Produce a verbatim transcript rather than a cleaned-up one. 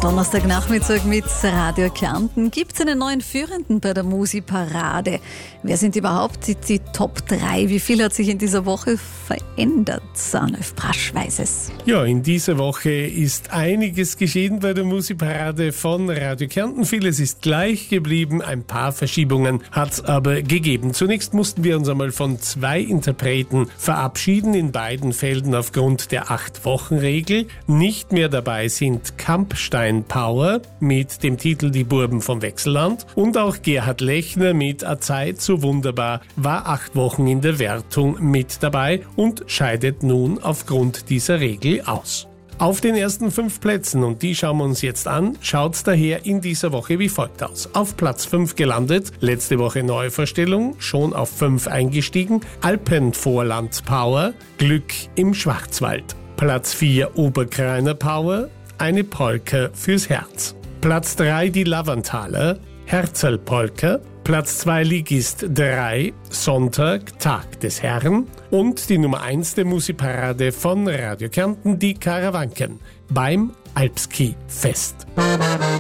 Donnerstagnachmittag mit Radio Kärnten. Gibt es einen neuen Führenden bei der Musikparade? Wer sind überhaupt die, die Top drei? Wie viel hat sich in dieser Woche verändert? Arnulf Brasch weiß es. Ja, in dieser Woche ist einiges geschehen bei der Musikparade von Radio Kärnten. Vieles ist gleich geblieben, ein paar Verschiebungen hat es aber gegeben. Zunächst mussten wir uns einmal von zwei Interpreten verabschieden, in beiden Fällen aufgrund der Acht-Wochen-Regel. Nicht mehr dabei sind Kampstein Power mit dem Titel Die Burben vom Wechselland und auch Gerhard Lechner mit A Zeit so wunderbar war acht Wochen in der Wertung mit dabei und scheidet nun aufgrund dieser Regel aus. Auf den ersten fünf Plätzen, und die schauen wir uns jetzt an, schaut's daher in dieser Woche wie folgt aus. Auf Platz fünf gelandet, letzte Woche Neuvorstellung, schon auf fünf eingestiegen, Alpenvorland Power, Glück im Schwarzwald. Platz vier Oberkreiner Power, eine Polka fürs Herz. Platz drei die Lavanthaler, Herzl-Polka. Platz zwei Ligist drei, Sonntag, Tag des Herrn. Und die Nummer eins der Musikparade von Radio Kärnten, die Karawanken, beim Alpski-Fest.